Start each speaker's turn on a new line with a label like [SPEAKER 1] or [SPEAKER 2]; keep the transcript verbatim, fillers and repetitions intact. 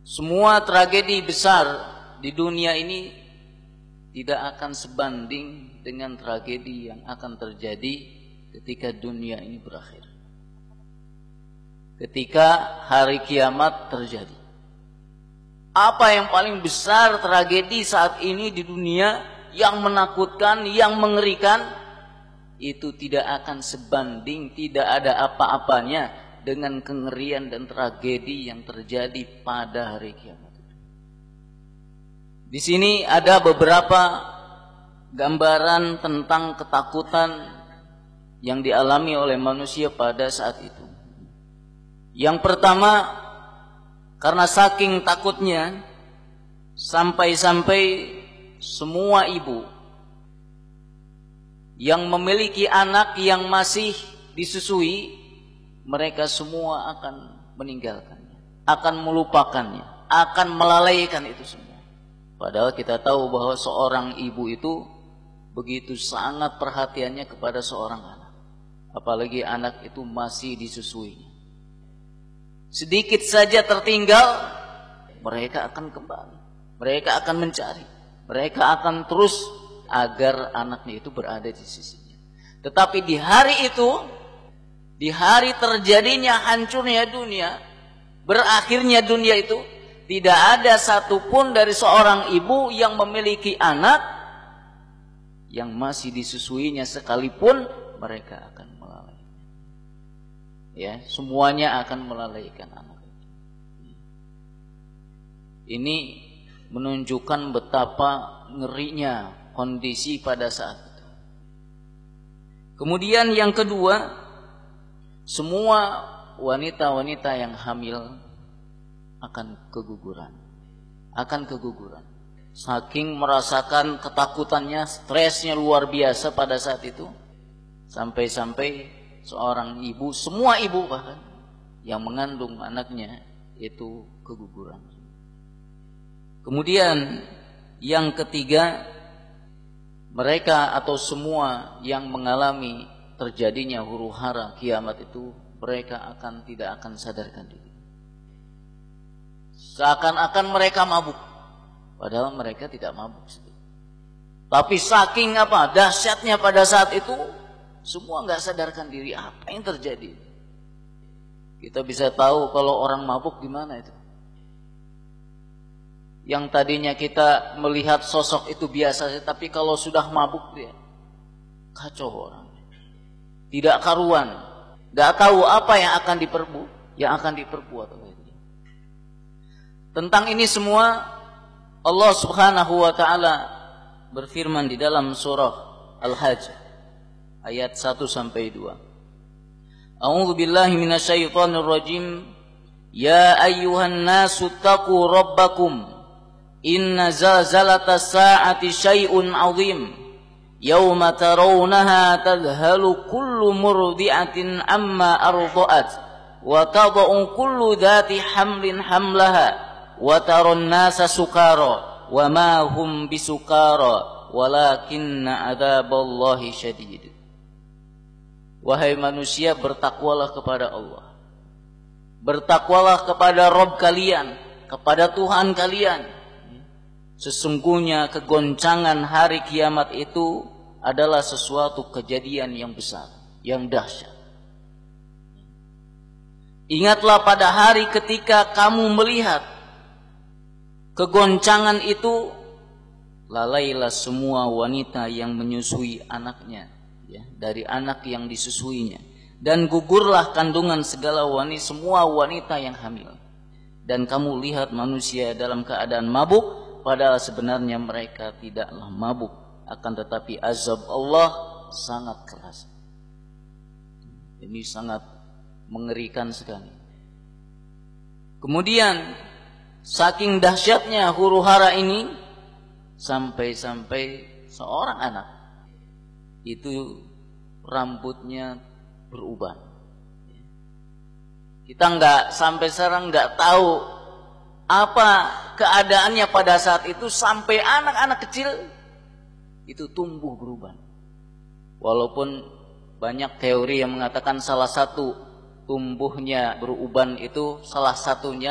[SPEAKER 1] semua tragedi besar di dunia ini tidak akan sebanding dengan tragedi yang akan terjadi ketika dunia ini berakhir. Ketika hari kiamat terjadi. Apa yang paling besar tragedi saat ini di dunia yang menakutkan, yang mengerikan, itu tidak akan sebanding, tidak ada apa-apanya dengan kengerian dan tragedi yang terjadi pada hari kiamat. Di sini ada beberapa gambaran tentang ketakutan yang dialami oleh manusia pada saat itu. Yang pertama, karena saking takutnya, sampai-sampai semua ibu yang memiliki anak yang masih disusui, mereka semua akan meninggalkannya, akan melupakannya, akan melalaikan itu semua. Padahal kita tahu bahwa seorang ibu itu begitu sangat perhatiannya kepada seorang anak, apalagi anak itu masih disusuinya. Sedikit saja tertinggal, mereka akan kembali, mereka akan mencari, mereka akan terus agar anaknya itu berada di sisinya. Tetapi di hari itu, di hari terjadinya hancurnya dunia, berakhirnya dunia itu, tidak ada satupun dari seorang ibu yang memiliki anak yang masih disusuinya sekalipun, mereka akan melalaikan. Ya, semuanya akan melalaikan anak itu. Ini menunjukkan betapa ngerinya kondisi pada saat itu. Kemudian yang kedua, semua wanita-wanita yang hamil akan keguguran. Akan keguguran. Saking merasakan ketakutannya, stresnya luar biasa pada saat itu. Sampai-sampai seorang ibu, semua ibu bahkan, yang mengandung anaknya itu keguguran. Kemudian yang ketiga, mereka atau semua yang mengalami terjadinya huru hara kiamat itu, mereka akan tidak akan sadarkan diri. Seakan-akan mereka mabuk, padahal mereka tidak mabuk. Tapi saking apa dahsyatnya pada saat itu, semua nggak sadarkan diri apa yang terjadi. Kita bisa tahu kalau orang mabuk gimana itu. Yang tadinya kita melihat sosok itu biasa, tapi kalau sudah mabuk dia kacau orang, tidak karuan, nggak tahu apa yang akan diperbu, yang akan diperbuat oleh dia. Tentang ini semua Allah Subhanahu wa taala berfirman di dalam surah Al-Hajj ayat satu sampai dua. A'udzu billahi minasyaitonir rajim. Ya ayyuhan nasu taqu rabbakum. Inna zalzalatas sa'ati syai'un 'adzim. Yauma tarawunaha tadhalu kullu murdi'atin amma arda'at wa tad'u kullu dhati hamlin hamlaha wa taron nasa sukara wa ma hum bisukara walakinna 'adzaballahi syadid. Wahai manusia, bertakwalah kepada Allah. Bertakwalah kepada Rabb kalian, kepada Tuhan kalian. Sesungguhnya kegoncangan hari kiamat itu adalah sesuatu kejadian yang besar, yang dahsyat. Ingatlah pada hari ketika kamu melihat kegoncangan itu, lalailah semua wanita yang menyusui anaknya, ya, dari anak yang disusuinya, dan gugurlah kandungan segala wanita, semua wanita yang hamil. Dan kamu lihat manusia dalam keadaan mabuk, padahal sebenarnya mereka tidaklah mabuk, akan tetapi azab Allah sangat keras. Ini sangat mengerikan sekali. Kemudian saking dahsyatnya huru hara ini, sampai-sampai seorang anak itu rambutnya beruban. Kita nggak sampai sekarang nggak tahu apa keadaannya pada saat itu, sampai anak-anak kecil itu tumbuh beruban. Walaupun banyak teori yang mengatakan salah satu tumbuhnya beruban itu, salah satunya